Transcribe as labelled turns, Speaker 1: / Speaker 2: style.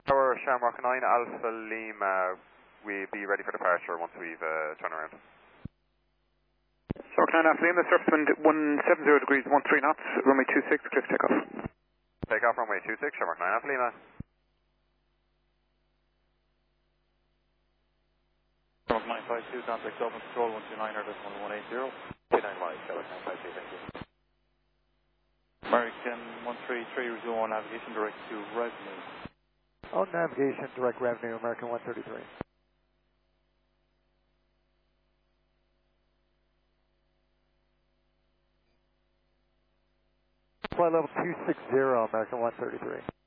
Speaker 1: Tower Shamrock 9 Alpha Lima, we'll be ready for departure once we've turned around.
Speaker 2: Shamrock 9 Alpha Lima, surface wind 170 degrees, 13 knots, runway 26, clear for takeoff.
Speaker 1: Takeoff runway 26, Shamrock 9 Alpha Lima.
Speaker 3: Shamrock 952, contact Dublin Control 129er, that's 1180.
Speaker 1: 295, Shamrock 952, thank you.
Speaker 3: American 133, resume on navigation direct to revenue.
Speaker 4: On navigation, direct revenue, American 133. Flight level 260, American 133.